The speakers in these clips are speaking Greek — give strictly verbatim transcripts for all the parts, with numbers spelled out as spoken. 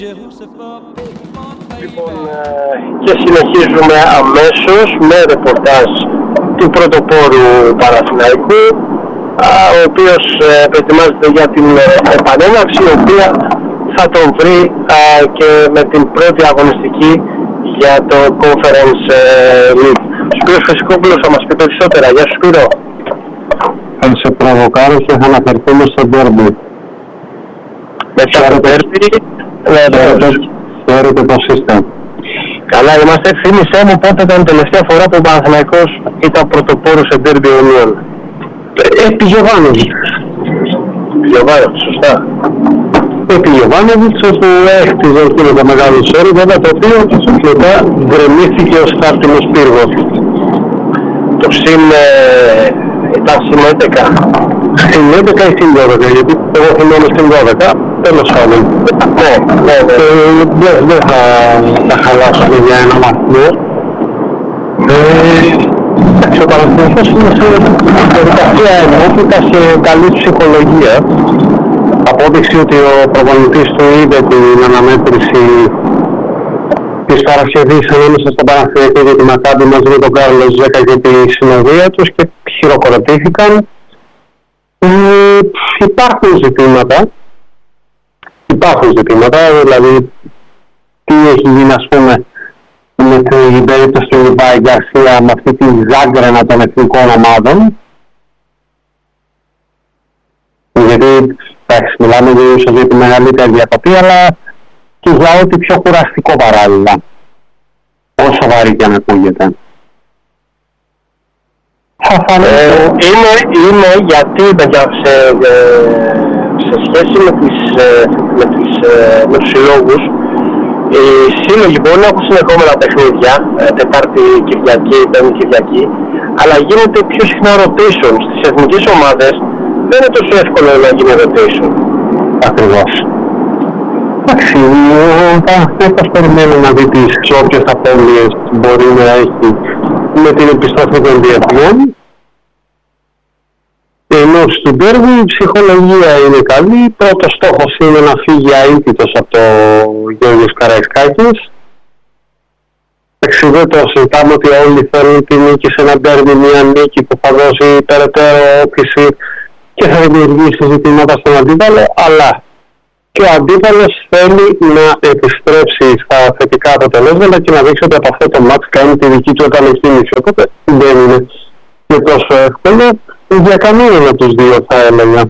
Λοιπόν, και συνεχίζουμε αμέσως με ρεπορτάζ του πρωτοπόρου Παναθηναϊκού, ο οποίος προετοιμάζεται για την επανέναρξη, η οποία θα τον βρει και με την πρώτη αγωνιστική για το Conference League. Ο Σπύρος Φυσικόπουλος θα μας πει περισσότερα. Γεια σου Σπύρο. Θα σε προβοκάρω και θα αναφερθούμε στο ντέρμπι. Μετά το ντέρμπι, θεωρείτε πως είστε? Καλά είμαστε. Θύμισέ μου πότε ήταν η τελευταία φορά που ο Παναθηναϊκός ήταν πρωτοπόρος σε ντέρμπι Union. Επί Γιωβάνοβιτς. Γιωβάνοβιτς, σωστά. Επί Γιωβάνοβιτς, όπου έχτιζε εκείνο το μεγάλο σέρι, βέβαια το οποίο μετά γκρεμίστηκε ως χάρτινος πύργος. Το ΣΥΜ ήταν ΣΥΜ έντεκα. Στην έντεκα ή στην δώδεκα, γιατί εγώ θυμάμαι στην δώδεκα, τέλος πάντων. Ναι, ναι, ναι. Δεν θα χαλάσουμε για ένα μαθημό. Εντάξει, ο Παναθηναϊκός είναι σε διαδικασία ενότητα, σε καλή ψυχολογία. Απόδειξη ότι ο προπονητής του είδε την αναμέτρηση της Παρασκευής ανάμεσα στον Παναθηναϊκό και τη Μακάμπι μαζί με τον Κάρλος Ζέκα και τη συνοδεία τους και χειροκροτήθηκαν. Ε, υπάρχουν ζητήματα. Υπάρχουν ζητήματα, δηλαδή τι έχει γίνει, ας πούμε, με την περίπτωση του Λιβάη Γκαρσία, με αυτή τη ζάγκρενα των εθνικών ομάδων. Γιατί, εντάξει, μιλάμε ίσως για τη μεγαλύτερη διακοπή, αλλά και για ό,τι πιο κουραστικό παράλληλα, όσο βαρύ και αν ακούγεται. Ε, είναι, είναι γιατί σε, σε σχέση με, τις, με, τις, με τους συλλόγους, οι σύλλογοι μπορεί να έχουν συνεχόμενα παιχνίδια, Τετάρτη Κυριακή, Πέμπτη Κυριακή, αλλά γίνεται πιο συχνά rotation. Στις εθνικές ομάδες δεν είναι τόσο εύκολο να γίνει rotation. Ακριβώς. Εντάξει, ο Παναθηναϊκός περιμένει να δει τις όποιες απώλειες μπορεί να έχει με την επιστροφή των διεθνών. Ενώ στην ντέρμπι η ψυχολογία είναι καλή. Πρώτος στόχος είναι να φύγει αίτητος από το Γιώργος Καραϊσκάκης. Εντάξει, δεν το συζητάμε ότι όλοι θέλουν τη νίκη σε ένα ντέρμπι, μια νίκη που θα δώσει περαιτέρω όθηση και θα δημιουργήσει ζητήματα στον αντίπαλο, αλλά και ο αντίπαλος θέλει να επιστρέψει στα θετικά αποτελέσματα και να δείξει ότι από αυτό το μάτς κάνει τη δική του επανεκκίνηση. Οπότε δεν είναι και τόσο εύκολο για κανέναν από τους δύο, θα έλεγα.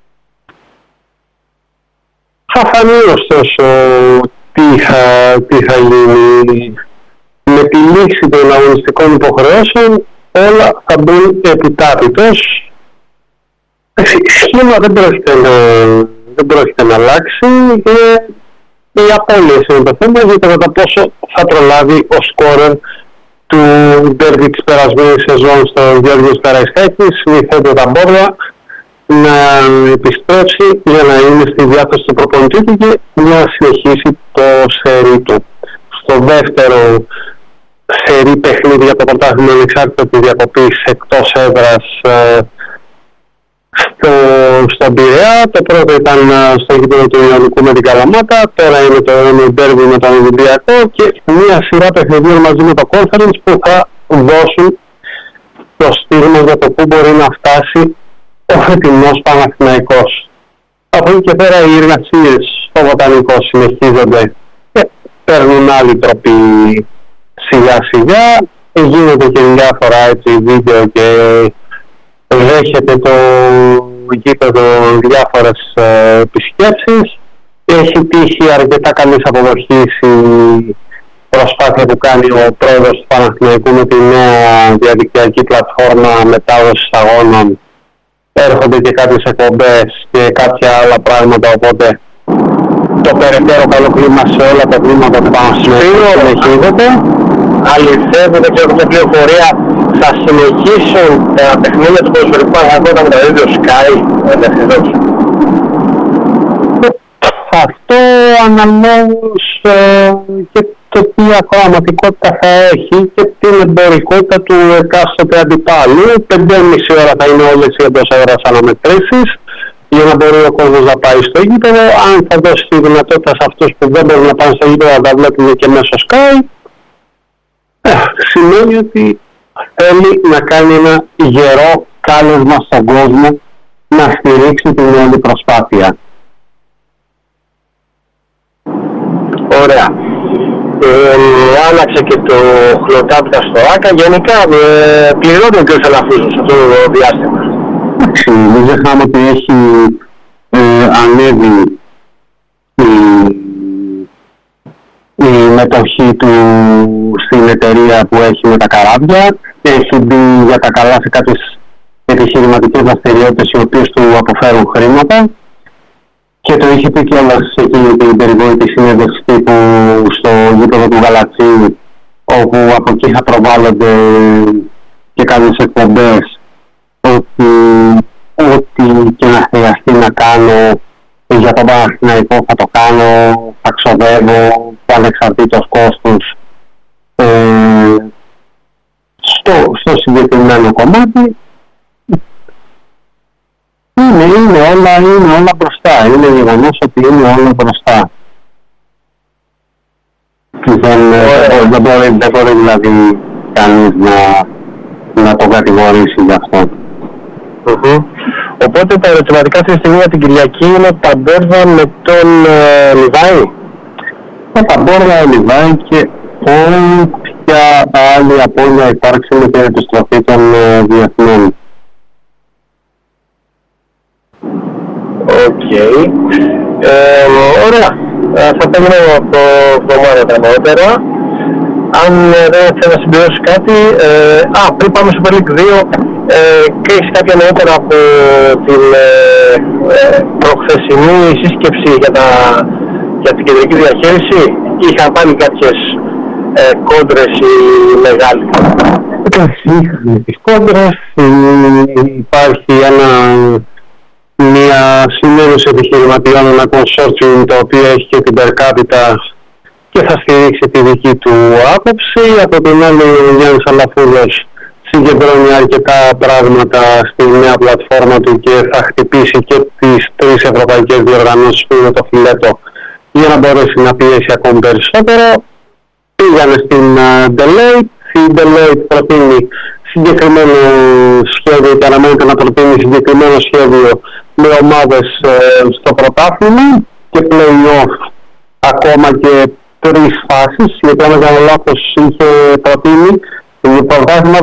Θα φανεί ωστόσο τι θα, τι θα γίνει. Με τη λήξη των αγωνιστικών υποχρεώσεων όλα θα μπουν επιτάπητος. Σχήμα δεν πρόκειται να, δεν πρόκειται να αλλάξει και οι απώλειες είναι το θέμα για το κατά πόσο θα προλάβει ο σκόρερ του ντέρμπι της περασμένης σεζόν στο Γιώργος Καραϊσκάκης, μυθέτω τα μπόρδα, να επιστρέψει για να είναι στη διάθεση του προπονητή του και να συνεχίσει το σερί του. Στο δεύτερο σερί παιχνίδι για το πρωτάθλημα ανεξάρτητα της διακοπής εκτός έδρας στο, στον Πειραιά. Το πρώτο ήταν στο γήπεδο του Ιωνικού με την Καλαμάτα, τώρα είναι το ντέρμπι με τον Ολυμπιακό και μια σειρά παιχνιδίων μαζί με το Conference που θα δώσουν το στίγμα για το πού μπορεί να φτάσει ο φετινός Παναθηναϊκός. Από εκεί και πέρα οι εργασίες στο Βοτανικό συνεχίζονται και παίρνουν άλλη τροπή σιγά σιγά. Γίνονται και διάφορα έτσι βίντεο και δέχεται το γήπεδο διάφορες ε, επισκέψεις. Έχει τύχει αρκετά καλής αποδοχής η προσπάθεια που κάνει ο πρόεδρος του Παναθηναϊκού με τη νέα διαδικτυακή πλατφόρμα μετάδοσης αγώνων. Έρχονται και κάποιες εκπομπές και κάποια άλλα πράγματα, οπότε το περαιτέρω καλό κλίμα σε όλα τα κλίματα του Παναθηναϊκού συνεχίζεται. Αληθεύω, δεν ξέρω ποια πληροφορία, θα συνεχίσουν τα παιχνίδια του ποδοσφαιρικού Παναθηναϊκού με το ίδιο Sky ελευθερός. Αυτό αναλόγως ε, και το τι ακροαματικότητα θα έχει και την εμπορικότητα του εκάστοτε αντιπάλου. Πέντε και μισή ώρα θα είναι όλες οι εντός έδρας αναμετρήσεις. για να μπορεί ο κόσμος να πάει στο γήπεδο. Αν θα δώσει τη δυνατότητα σε αυτούς που δεν μπορούν να πάνε στο γήπεδο να τα βλέπουν και μέσω Sky, ε, σημαίνει ότι θέλει να κάνει ένα γερό κάλεσμα στον κόσμο να στηρίξει την όλη προσπάθεια. Ωραία. Ε, άλλαξε και το χλωτάπιτα στο ΆΚΑ. Γενικά ε, πληρώνει και ο Σαλαφούζος αυτό το διάστημα. Εντάξει, μην ξεχνάμε ότι έχει ε, ανέβει η, η μετοχή του στην εταιρεία που έχει με τα καράβια. Έχει μπει για τα καλά σε κάποιες επιχειρηματικές δραστηριότητες οι οποίες του αποφέρουν χρήματα. Και το είχε πει κιόλας σε εκείνη την περιβόητη συνέντευξη τύπου στο γήπεδο του Γαλατσίου, όπου από εκεί θα προβάλλονται και κάποιες εκπομπές, ότι ό,τι και να χρειαστεί να κάνω για τον Παναθηναϊκό θα το κάνω, θα ξοδεύω ανεξαρτήτως κόστους ε, στο, στο συγκεκριμένο κομμάτι. Είναι, είναι, όλα, είναι όλα μπροστά. Είναι γεγονός ότι είναι όλα μπροστά. Δεν, oh, δεν, μπορεί, δεν μπορεί δηλαδή κανείς να, να το κατηγορήσει γι' αυτό. Mm-hmm. Οπότε τα ερωτηματικά αυτή τη στιγμή για την Κυριακή είναι τα Μπόρδα με τον ε, Λιβάη. Τα Μπόρδα, Λιβάη και όποια άλλη απώλεια υπάρξει με την επιστροφή των ε, διεθνών. Οκ. Okay. Ε, ωραία. Θα παίρνω από εβδομάδα τα νεότερα. Αν ε, δεν θέλω να συμπληρώσει κάτι... Ε, α, πριν πάμε στο Super League δύο, ε, και έχεις κάποια νεότερα από την ε, ε, προχθεσινή σύσκεψη για, τα, για την κεντρική διαχείριση. Είχαν πάλι κάποιες ε, κόντρες οι μεγάλοι. Είχαν τις κόντρες. Υπάρχει ένα... μια συνένωση επιχειρηματιών, ένα consortium το οποίο έχει και την per capita και θα στηρίξει τη δική του άποψη. Από την άλλη ο Γιάννης Αλαφούζος συγκεντρώνει αρκετά πράγματα στη νέα πλατφόρμα του και θα χτυπήσει και τις τρεις ευρωπαϊκές διοργανώσεις που είναι το φιλέτο για να μπορέσει να πιέσει ακόμη περισσότερο. Πήγανε στην uh, Deloitte, η Deloitte προτείνει συγκεκριμένο σχέδιο και αναμένεται να προτείνει συγκεκριμένο σχέδιο με ομάδες ε, στο πρωτάθλημα και play-off ακόμα και τρεις φάσεις, γιατί αν δεν κάνω λάθος είχε προτείνει το πρωτάθλημα